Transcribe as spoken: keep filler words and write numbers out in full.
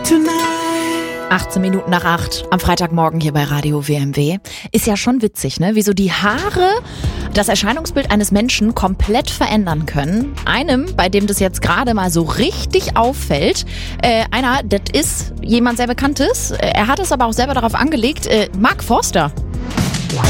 achtzehn Minuten nach acht am Freitagmorgen hier bei Radio W M W. Ist ja schon witzig, ne? Wie so die Haare das Erscheinungsbild eines Menschen komplett verändern können. Einem, bei dem das jetzt gerade mal so richtig auffällt. Äh, einer, das ist jemand sehr Bekanntes. Er hat es aber auch selber darauf angelegt. Äh, Mark Forster.